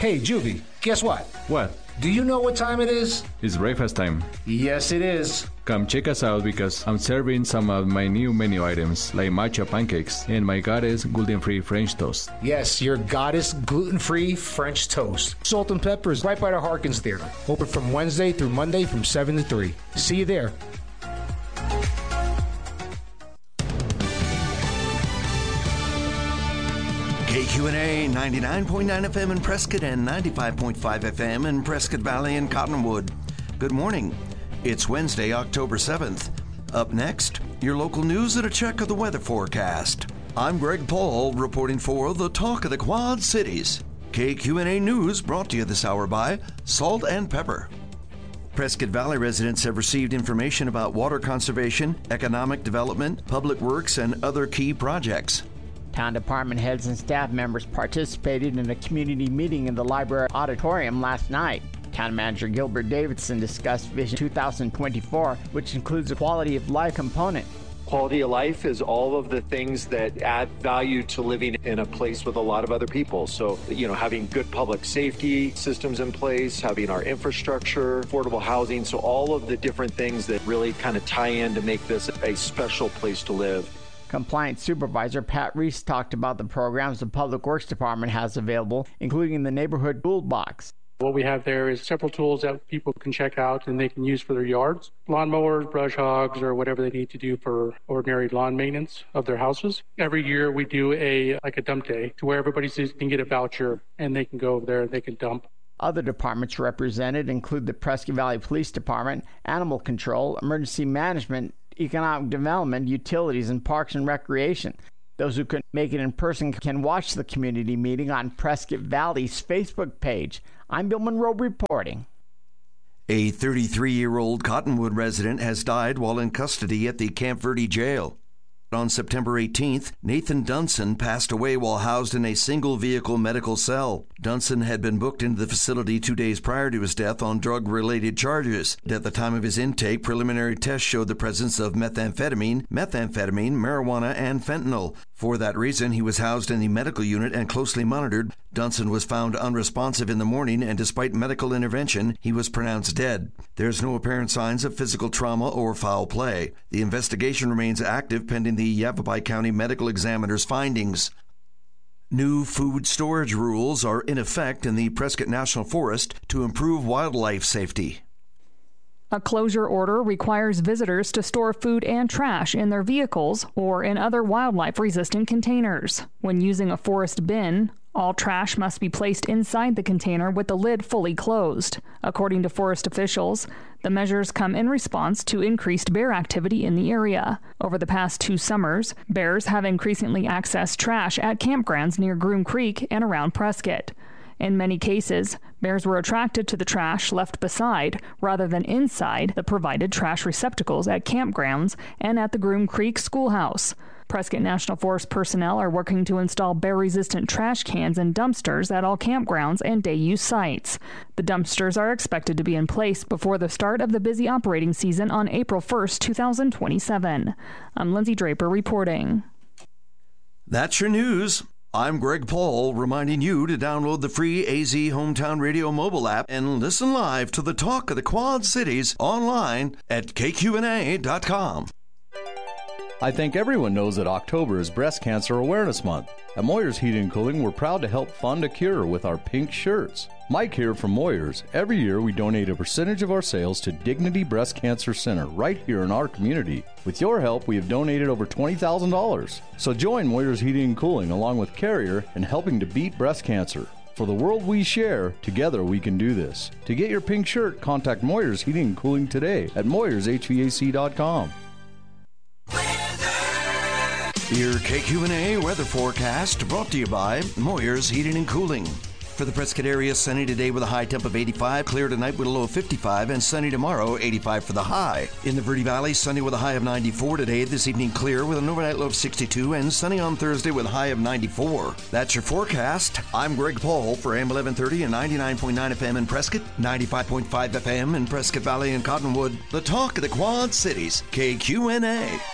Hey, Juvie, guess what? What? Do you know what time it is? It's breakfast time. Yes, it is. Come check us out because I'm serving some of my new menu items like matcha pancakes and my goddess gluten-free French toast. Yes, your goddess gluten-free French toast. Salt and Pepper is right by the Harkins Theater. Open from Wednesday through Monday from 7 to 3. See you there. KQNA 99.9 FM in Prescott and 95.5 FM in Prescott Valley and Cottonwood. Good morning. It's Wednesday, October 7th. Up next, your local news and a check of the weather forecast. I'm Greg Paul reporting for the Talk of the Quad Cities. KQNA News brought to you this hour by Salt and Pepper. Prescott Valley residents have received information about water conservation, economic development, public works, and other key projects. Town department heads and staff members participated in a community meeting in the library auditorium last night. Town manager Gilbert Davidson discussed Vision 2024, which includes a quality of life component. Quality of life is all of the things that add value to living in a place with a lot of other people. So, having good public safety systems in place, having our infrastructure, affordable housing, so all of the different things that really kind of tie in to make this a special place to live. Compliance Supervisor Pat Reese talked about the programs the Public Works Department has available, including the Neighborhood Toolbox. What we have there is several tools that people can check out and they can use for their yards. Lawnmowers, brush hogs, or whatever they need to do for ordinary lawn maintenance of their houses. Every year we do a dump day to where everybody can get a voucher and they can go over there and they can dump. Other departments represented include the Prescott Valley Police Department, Animal Control, Emergency Management, Economic Development, Utilities, and Parks and Recreation. Those who couldn't make it in person can watch the community meeting on Prescott Valley's Facebook page. I'm Bill Monroe reporting. A 33-year-old Cottonwood resident has died while in custody at the Camp Verde jail. On September 18th, Nathan Dunson passed away while housed in a single-vehicle medical cell. Dunson had been booked into the facility 2 days prior to his death on drug-related charges. At the time of his intake, preliminary tests showed the presence of methamphetamine, marijuana, and fentanyl. For that reason, he was housed in the medical unit and closely monitored. Dunson was found unresponsive in the morning, and despite medical intervention, he was pronounced dead. There's no apparent signs of physical trauma or foul play. The investigation remains active pending the Yavapai County Medical Examiner's findings. New food storage rules are in effect in the Prescott National Forest to improve wildlife safety. A closure order requires visitors to store food and trash in their vehicles or in other wildlife-resistant containers. When using a forest bin, all trash must be placed inside the container with the lid fully closed. According to forest officials, the measures come in response to increased bear activity in the area. Over the past 2 summers, bears have increasingly accessed trash at campgrounds near Groom Creek and around Prescott. In many cases, bears were attracted to the trash left beside rather than inside the provided trash receptacles at campgrounds and at the Groom Creek Schoolhouse. Prescott National Forest personnel are working to install bear-resistant trash cans and dumpsters at all campgrounds and day-use sites. The dumpsters are expected to be in place before the start of the busy operating season on April 1st, 2027. I'm Lindsay Draper reporting. That's your news. I'm Greg Paul, reminding you to download the free AZ Hometown Radio mobile app and listen live to the Talk of the Quad Cities online at kqna.com. I think everyone knows that October is Breast Cancer Awareness Month. At Moyers Heating and Cooling, we're proud to help fund a cure with our pink shirts. Mike here from Moyers. Every year, we donate a percentage of our sales to Dignity Breast Cancer Center right here in our community. With your help, we have donated over $20,000. So join Moyers Heating and Cooling along with Carrier in helping to beat breast cancer. For the world we share, together we can do this. To get your pink shirt, contact Moyers Heating and Cooling today at MoyersHVAC.com. Your KQNA weather forecast brought to you by Moyers Heating and Cooling. For the Prescott area, sunny today with a high temp of 85, clear tonight with a low of 55, and sunny tomorrow, 85 for the high. In the Verde Valley, sunny with a high of 94 today. This evening, clear with an overnight low of 62, and sunny on Thursday with a high of 94. That's your forecast. I'm Greg Paul for AM 1130 and 99.9 FM in Prescott, 95.5 FM in Prescott Valley and Cottonwood. The Talk of the Quad Cities, KQNA.